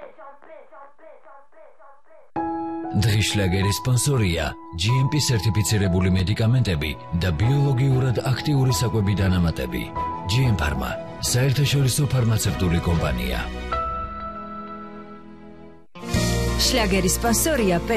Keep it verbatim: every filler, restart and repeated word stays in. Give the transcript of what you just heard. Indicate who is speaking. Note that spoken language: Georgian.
Speaker 1: დღის შლაგერის სპონსორია ჯი ემ პი სერტიფიცირებული მედიკამენტები და ბიოლოგიურად აქტიური საკვები დანამატები. ჯი ემ Pharma, საერთაშორისო ფარმაცევტული კომპანია.
Speaker 2: შლაგერის სპონსორია